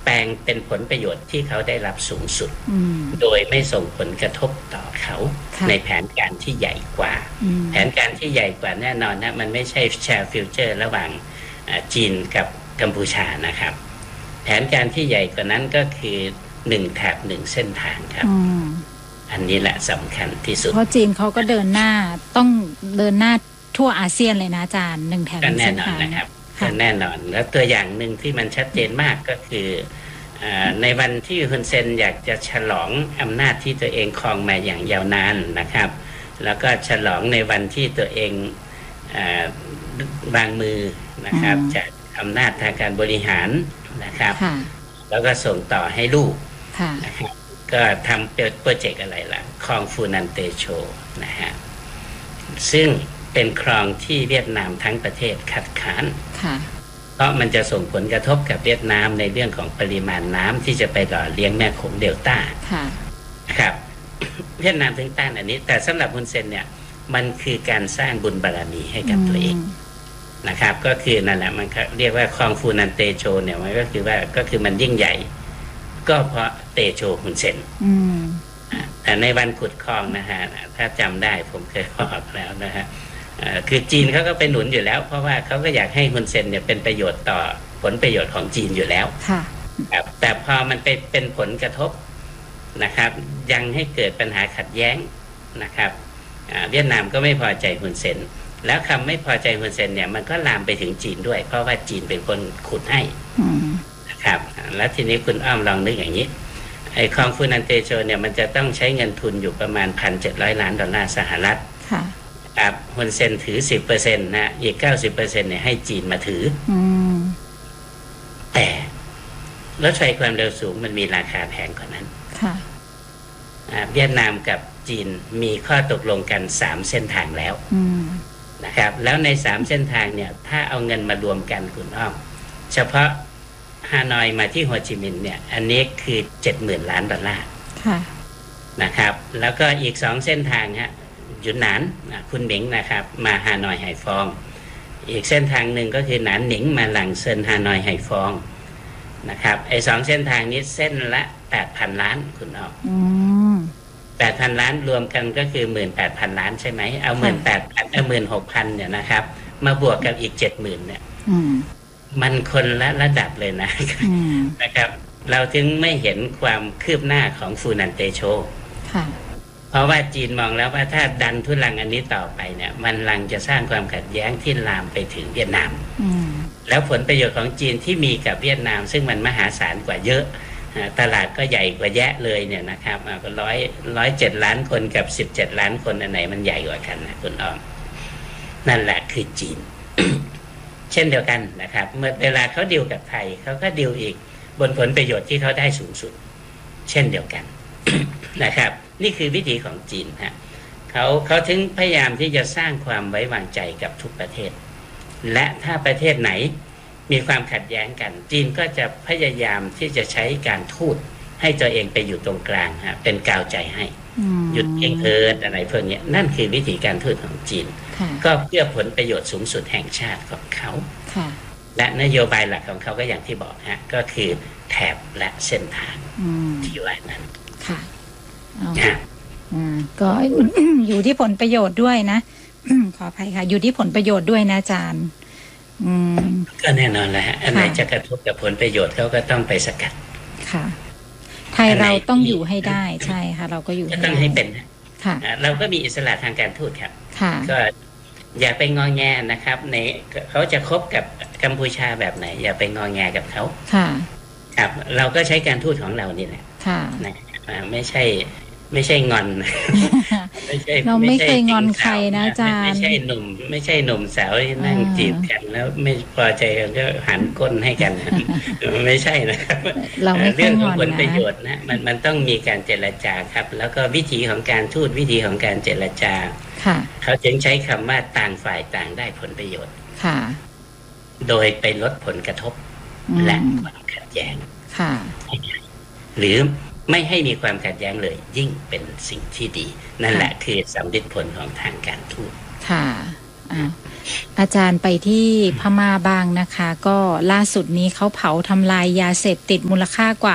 ลงเป็นผลประโยชน์ที่เขาได้รับสูงสุดโดยไม่ส่งผลกระทบต่อเขาในแผนการที่ใหญ่กว่าแผนการที่ใหญ่กว่าแน่นอนนะมันไม่ใช่แชร์ฟิวเจอร์ระหว่างจีนกับกัมพูชานะครับแผนการที่ใหญ่กว่านั้นก็คือ1แถบ1เส้นทางครับอันนี้แหละสำคัญที่สุดเพราะจีนเขาก็เดินหน้าต้องเดินหน้าทั่วอาเซียนเลยนะอาจารย์1แถบ1เส้นทางนะครับแน่นอนแล้วตัวอย่างหนึ่งที่มันชัดเจนมากก็คือในวันที่ฮุนเซนอยากจะฉลองอำนาจที่ตัวเองครองมาอย่างยาวนานนะครับแล้วก็ฉลองในวันที่ตัวเองวางมือนะครับจากอำนาจทางการบริหารนะครับแล้วก็ส่งต่อให้ลูกนะครับก็ทำโปรเจกต์อะไรล่ะคลองฟูนันเตโชนะฮะซึ่งเป็นคลองที่เวียดนามทั้งประเทศคัดค้านเพราะมันจะส่งผลกระทบกับเวียดนามในเรื่องของปริมาณน้ำที่จะไปหล่อเลี้ยงแม่โขงเดลต้าครับเวียดนามถึงต้านอันนี้แต่สำหรับฮุนเซนเนี่ยมันคือการสร้างบุญบารมีให้กับตัวเองนะครับก็คือนั่นแหละมันเรียกว่าคลองฟูนันเตโชเนี่ยมันก็คือมันยิ่งใหญ่ก็เพราะเตโชฮุนเซนแต่ในวันขุดคลองนะฮะถ้าจำได้ผมเคยบอกแล้วนะฮะคือจีนเขาก็ไปหนุนอยู่แล้วเพราะว่าเขาก็อยากให้ฮุนเซนเนี่ยเป็นประโยชน์ต่อผลประโยชน์ของจีนอยู่แล้วแต่พอมันไปเป็นผลกระทบนะครับยังให้เกิดปัญหาขัดแย้งนะครับเวียดนามก็ไม่พอใจฮุนเซนแล้วคำไม่พอใจฮุนเซนเนี่ยมันก็ลามไปถึงจีนด้วยเพราะว่าจีนเป็นคนขุดให้นะครับแล้วทีนี้คุณอ้อมลองนึกอย่างนี้ไอ้คลองฟูนันเตโชเนี่ยมันจะต้องใช้เงินทุนอยู่ประมาณ 1,700 ล้านดอลลาร์สหรัฐครับฮุนเซนถือ 10% นะอีก 90% เนี่ยให้จีนมาถือแต่รถไฟความเร็วสูงมันมีราคาแพงกว่านั้นเวียดนามกับจีนมีข้อตกลงกัน3เส้นทางแล้วนะครับแล้วใน3เส้นทางเนี่ยถ้าเอาเงินมารวมกันคุณอ้อมเฉพาะฮานอยมาที่โฮจิมินห์เนี่ยอันนี้คือ 70,000 ล้านดอลลาร์นะครับแล้วก็อีก2เส้นทางฮะหยุนหนานคุณหมิงนะครับมาฮานอยไหฟองอีกเส้นทางหนึ่งก็คือหนานหนิงมาหลังเซินฮานอยไหฟองนะครับไอ้2เส้นทางนี้เส้นละ 8,000 ล้านคุณอ้อม8,000 ล้านรวมกันก็คือ 18,000 ล้านใช่ไหมเอา 18,000 เอา 16,000 เนี่ยนะครับมาบวกกับอีก 70,000 เนี่ยมันคนละระดับเลยนะครับเราถึงไม่เห็นความคืบหน้าของฟูนันเตโชเพราะว่าจีนมองแล้วว่าถ้าดันทุลังอันนี้ต่อไปเนี่ยมันลังจะสร้างความขัดแย้งที่ลามไปถึงเวียดนามแล้วผลประโยชน์ของจีนที่มีกับเวียดนามซึ่งมันมหาศาลกว่าเยอะตลาดก็ใหญ่กว่าแยะเลยเนี่ยนะครับก็107 ล้านคนกับ17 ล้านคนอันไหนมันใหญ่กว่ากันนะคุณอ้อมนั่นแหละคือจีน เช่นเดียวกันนะครับเมื่อเวลาเขาดีลกับไทยเขาก็ดีลอีกบนผลประโยชน์ที่เขาได้สูงสุดเช่นเดียวกัน นะครับนี่คือวิธีของจีนฮะเขาถึงพยายามที่จะสร้างความไว้วางใจกับทุกประเทศและถ้าประเทศไหนมีความขัดแย้งกันจีนก็จะพยายามที่จะใช้การทูตให้ตัวเองไปอยู่ตรงกลางฮะเป็นกาวใจให้หยุดเองอะไรพวกนี้นั่นคือวิธีการทูตของจีนก็เพื่อผลประโยชน์สูงสุดแห่งชาติของเขาและนโยบายหลักของเขาก็อย่างที่บอกฮะก็คือแถบและเส้นทางที่ว่านั้นก็ อยู่ที่ผลประโยชน์ด้วยนะ ขออภัยค่ะอยู่ที่ผลประโยชน์ด้วยนะอาจารย์ก็แน่นอนแหละฮะอันไหนจะกระทบกับผลประโยชน์เขาก็ต้องไปสกัดค่ะไทยเราต้องอยู่ให้ได้ใช่ค่ะเราก็อยู่ต้องให้เป็นค่ะเราก็มีอิสระทางการทูตครับก็อย่าไปงอแงนะครับในเขาจะคบกับกัมพูชาแบบไหนอย่าไปงอแงกับเขาค่ะครับเราก็ใช้การทูตของเรานี่แหละค่ะนะไม่ใช่งอนเราไม่เคยงอนใครนะอาจารย์ไม่ใช่หนุ่มสาวที่นั่งจีบกันแล้วไม่พอใจกันก็หันก้นให้กันไม่ใช่นะครับเรื่องของผลประโยชน์นะมันต้องมีการเจรจาครับแล้วก็วิธีของการทูตวิธีของการเจรจาเขาจึงใช้คำว่าต่างฝ่ายต่างได้ผลประโยชน์โดยไปลดผลกระทบและความขัดแย้งหรือไม่ให้มีความขัดแย้งเลยยิ่งเป็นสิ่งที่ดีนั่นแหละคือสำลิดผลของทางการทูตค่ะอาจารย์ไปที่พม่าบ้างนะคะ ก็ล่าสุดนี้เขาเผาทำลายยาเสพติดมูลค่ากว่า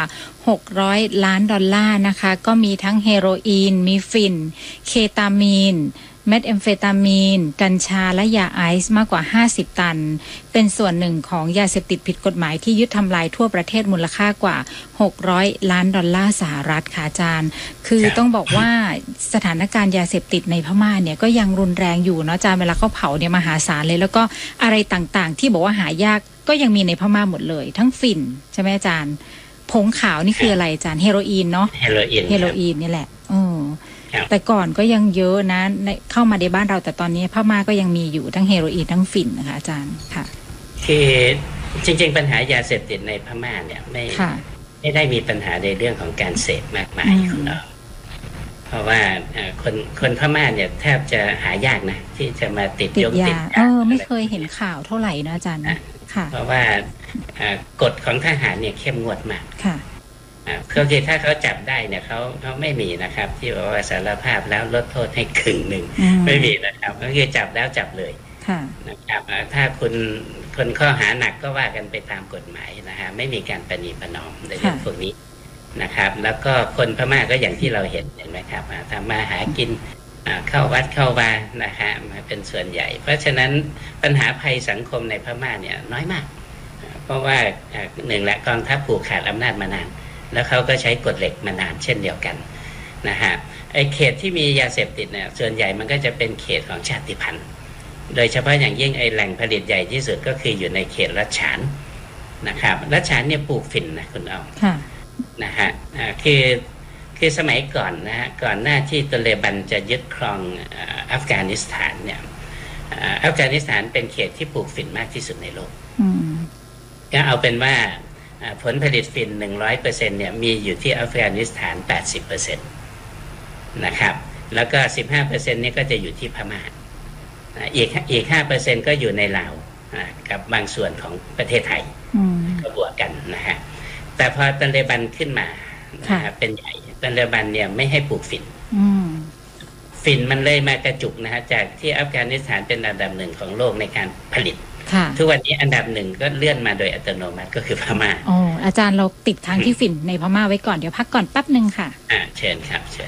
$600 ล้านนะคะ ก็มีทั้งเฮโรอีนมีฝิ่นเคตามีนเมทแอมเฟตามีนกัญชาและยาไอซ์มากกว่า50 ตันเป็นส่วนหนึ่งของยาเสพติดผิดกฎหมายที่ยึดทำลายทั่วประเทศมูลค่ากว่า$600 ล้านสหรัฐค่ะอาจารย์คือต้องบอกว่าสถานการณ์ยาเสพติดในพม่าเนี่ยก็ยังรุนแรงอยู่เนาะอาจารย์เวลาเขาเผาเนี่ยมหาศาลเลยแล้วก็อะไรต่างๆที่บอกว่าหายากก็ยังมีในพม่าหมดเลยทั้งฝิ่นใช่ไหมอาจารย์ผงขาวนี่คืออะไรอาจารย์เฮโรอีนเนาะเฮโรอีนนี่แหละแต่ก่อนก็ยังเยอะนะเข้ามาในบ้านเราแต่ตอนนี้พม่าก็ยังมีอยู่ทั้งเฮโรอีนทั้งฝิ่นนะคะอาจารย์ค่ะคือจริงๆปัญหายาเสพติดในพม่าเนี่ยไม่ได้มีปัญหาในเรื่องของการเสพมากมายของเราเพราะว่าคนพม่าเนี่ยแทบจะหายากนะที่จะมาติดยาไม่เคยเห็นข่าวเท่าไหร่นะอาจารย์ค่ะเพราะว่ากฎของทหารเนี่ยเข้มงวดมากค่ะก็คือถ้าเขาจับได้เนี่ยเขาไม่มีนะครับที่บอกว่าสารภาพแล้วลดโทษให้ครึ่งหนึ่งไม่มีนะครับก็คือจับแล้วจับเลยนะครับถ้าคนข้อหาหนักก็ว่ากันไปตามกฎหมายนะฮะไม่มีการประนีประนอมในเรื่องพวกนี้นะครับแล้วก็คนพม่าก็อย่างที่เราเห็นไหมครับทำมาหากินเข้าวัดเข้าวานะฮะมาเป็นส่วนใหญ่เพราะฉะนั้นปัญหาภัยสังคมในพม่าเนี่ยน้อยมากเพราะว่าหนึ่งและกองทัพผูกขาดอำนาจมานานแล้วเขาก็ใช้กฎเหล็กมานานเช่นเดียวกันนะฮะไอ้เขตที่มียาเสพติดเนี่ยส่วนใหญ่มันก็จะเป็นเขตของชาติพันธุ์โดยเฉพาะอย่างยิ่งไอ้แหล่งผลิตใหญ่ที่สุดก็คืออยู่ในเขตรัชฉานนะครับรัชฉานเนี่ยปลูกฝิ่นนะคุณเอานะฮะคือสมัยก่อนนะฮะก่อนหน้าที่ตาเลบันจะยึดครองอัฟกานิสถานเนี่ยอัฟกานิสถานเป็นเขตที่ปลูกฝิ่นมากที่สุดในโลกก็เอาเป็นว่าผลผลิตฝิ่น 100% เนี่ยมีอยู่ที่อัฟกานิสถาน 80% นะครับแล้วก็ 15% นี่ก็จะอยู่ที่พม่าอีก 5% ก็อยู่ในลาวกับบางส่วนของประเทศไทยก็บวกกันนะฮะแต่พอตาเลบันขึ้นมาเป็นใหญ่ตาเลบันเนี่ยไม่ให้ปลูกฝิ่นฝิ่นมันเลยมากระจุกนะฮะจากที่อัฟกานิสถานเป็นอันดับหนึ่งของโลกในการผลิตทุกวันนี้อันดับหนึ่งก็เลื่อนมาโดยอัตโนมัติก็คือพม่าอาจารย์เราติดทางที่ฝิ่นในพม่าไว้ก่อนเดี๋ยวพักก่อนแป๊บนึงค่ะเชิญครับเชิญ